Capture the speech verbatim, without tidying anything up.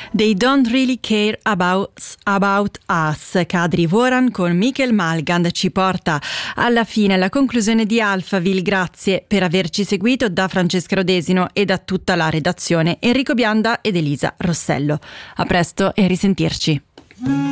They Don't Really Care About, about Us. Kadri Voran con Michael Malgand ci porta alla fine, alla conclusione di Alphaville. Grazie per averci seguito da Francesca Rodesino e da tutta la redazione, Enrico Bianda ed Elisa Rossello. A presto e a risentirci.